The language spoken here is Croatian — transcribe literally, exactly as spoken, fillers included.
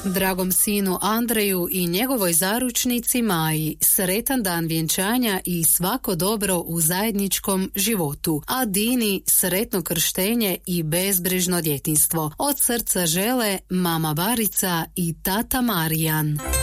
Dragom sinu Andreju i njegovoj zaručnici Maji sretan dan vjenčanja i svako dobro u zajedničkom životu, a Dini sretno krštenje i bezbrižno djetinjstvo. Od srca žele mama Barica i tata Marijan.